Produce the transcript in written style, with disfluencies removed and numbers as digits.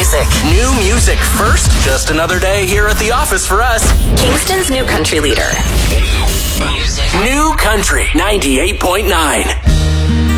music. New music first. Just another day here at the office for us. Kingston's new country leader. New Country 98.9.